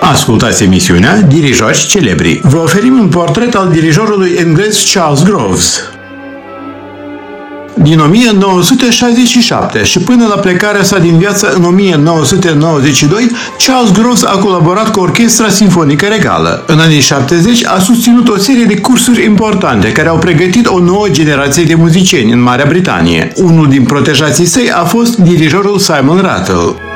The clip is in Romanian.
Ascultați emisiunea Dirijați celebri. Vă oferim un portret al dirijorului englez Charles Groves. Din 1967 și până la plecarea sa din viață în 1992, Charles Groves a colaborat cu Orchestra Sinfonică Regală. În anii 70 a susținut o serie de cursuri importante care au pregătit o nouă generație de muzicieni în Marea Britanie. Unul din protejații săi a fost dirijorul Simon Rattle.